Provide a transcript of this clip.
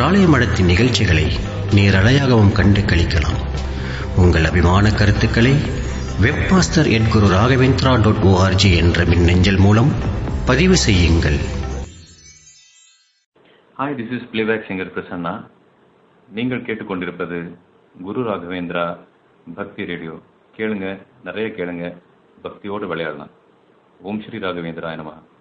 ஆலய மடத்தின் நிகழ்ச்சிகளை நேரலையாகவும் கண்டு களிக்கலாம். உங்கள் அபிமான கருத்துக்களை வெப்மாஸ்டர் @குரு ராகவேந்திரா .org என்ற மின்னஞ்சல் மூலம் பதிவு செய்யுங்கள். Hi, this is playback singer Prasanna. நீங்கள் கேட்டுக்கொண்டிருப்பது குரு ராகவேந்திரா பக்தி ரேடியோ. கேளுங்க, நிறைய கேளுங்க, பக்தியோடு விளையாடலாம். ஓம் ஸ்ரீ ராகவேந்திராய நமஹ.